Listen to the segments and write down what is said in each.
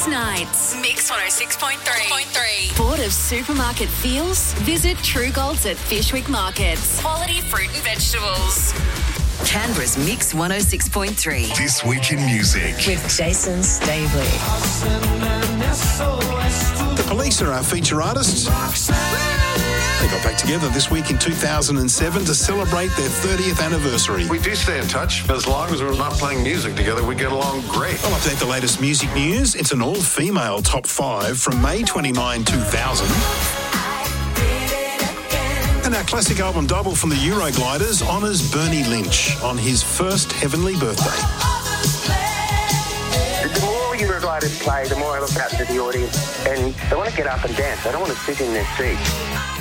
Sports Nights. Mix 106.3. Bored of supermarket feels? Visit True Golds at Fishwick Markets. Quality fruit and vegetables. Canberra's Mix 106.3. This Week in Music. With Jason Staveley. The Police are our feature artists. They got back together this week in 2007 to celebrate their 30th anniversary. We do stay in touch. As long as we're not playing music together, we get along great. I'll update the latest music news. It's an all-female top 5 from May 29, 2000. And our classic album double from the Eurogliders honours Bernie Lynch on his first heavenly birthday. The more Eurogliders play, the more I look out to the audience and they want to get up and dance. They don't want to sit in their seats.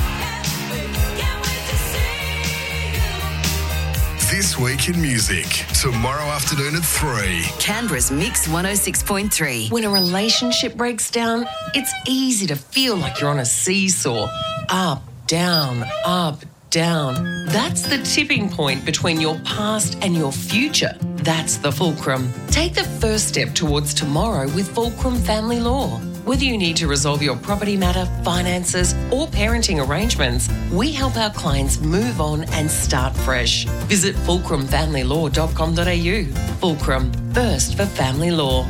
This Week in Music, tomorrow afternoon at 3. Canberra's Mix 106.3. When a relationship breaks down, it's easy to feel like you're on a seesaw. Up, down, up, down. That's the tipping point between your past and your future. That's the fulcrum. Take the first step towards tomorrow with Fulcrum Family Law. Whether you need to resolve your property matter, finances, or parenting arrangements, we help our clients move on and start fresh. Visit fulcrumfamilylaw.com.au. Fulcrum, first for family law.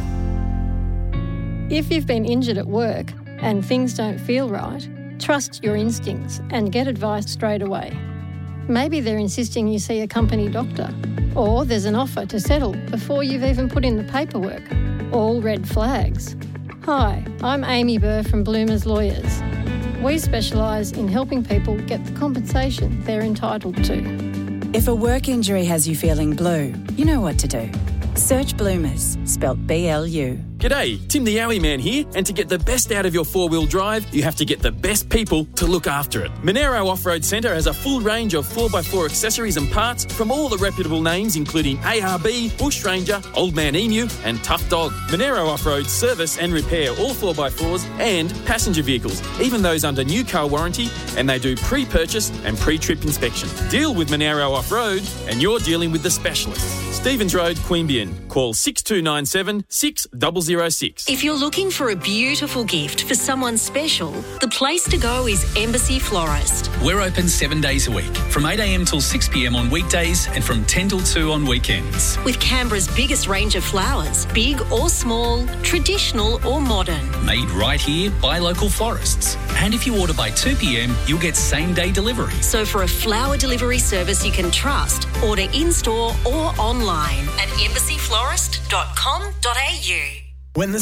If you've been injured at work and things don't feel right, trust your instincts and get advice straight away. Maybe they're insisting you see a company doctor, or there's an offer to settle before you've even put in the paperwork. All red flags. Hi, I'm Amy Burr from Bloomers Lawyers. We specialise in helping people get the compensation they're entitled to. If a work injury has you feeling blue, you know what to do. Search Bloomers, spelt B-L-U. G'day, Tim the Yowie Man here, and to get the best out of your four-wheel drive, you have to get the best people to look after it. Monero Off-Road Centre has a full range of 4x4 accessories and parts from all the reputable names including ARB, Bush Ranger, Old Man Emu and Tough Dog. Monero Off-Road service and repair all 4x4s and passenger vehicles, even those under new car warranty, and they do pre-purchase and pre-trip inspection. Deal with Monero Off-Road and you're dealing with the specialists. Stevens Road, Queanbeyan. Call 6297 6006. If you're looking for a beautiful gift for someone special, the place to go is Embassy Florist. We're open 7 days a week, from 8 a.m. till 6 p.m. on weekdays and from 10 till 2 on weekends. With Canberra's biggest range of flowers, big or small, traditional or modern. Made right here by local florists. And if you order by 2 p.m, you'll get same-day delivery. So for a flower delivery service you can trust, order in-store or online at embassyflorist.com.au. When the